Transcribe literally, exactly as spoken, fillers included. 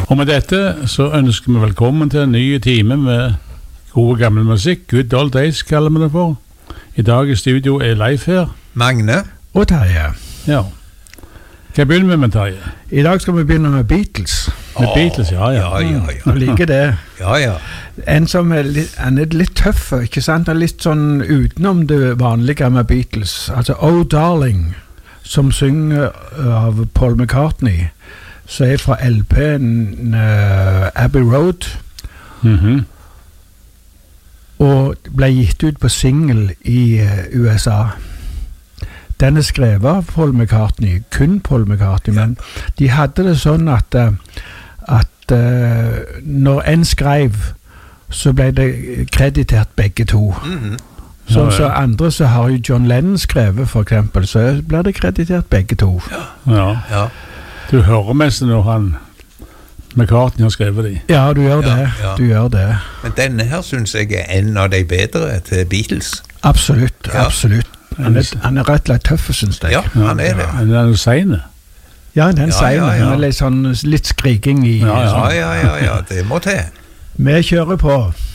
Og med dette så ønsker vi velkommen til en ny time med god gammel musikk. Good old days kaller vi det for. I dag i studio er Leif her. Magne. Og Terje. Ja. Hva begynner vi med, Terje? I dag skal vi begynne med Beatles. Med oh, Beatles, ja, ja. Ja, ja, ja. Jeg liker det. Ja, ja. En som er litt, han er litt tøff, ikke sant? Han er litt sånn utenom det vanlige med Beatles. Altså Oh Darling, som synger av Paul McCartney, så er fra L P-en uh, Abbey Road. Mhm. Og ble gitt ut på single i uh, U S A. Den er skrevet av Paul McCartney, kun Paul McCartney, men de hadde det sånn at, at uh, når en skrev, så ble det kreditert begge to. Mm-hmm. Sånn Ja, ja. så andre så har jo John Lennon skrevet, for eksempel, så blir det kreditert begge to. Ja. Ja. Du hører mest når han McCartney har skrevet de. Ja, du gjør Ja, det. ja. Du gjør det. Men denne her synes jeg er en av de bedre til Beatles. Absolutt, Ja. absolutt. Han er, han er rett og slett tøff, synes jeg. Ja, han er det. Ja, den er jo sene. Ja, den Ja, sier ja, meg. ja. Han er litt sånn, litt skriking i. Ja, Ja, ja, ja, ja, det må til. Vi kjører på.